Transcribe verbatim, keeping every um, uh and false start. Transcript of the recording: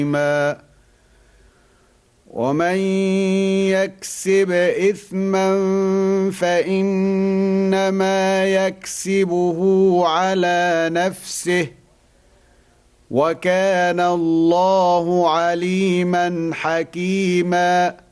ومن يكسب إثما فإنما يكسبه على نفسه وكان الله عليما حكيما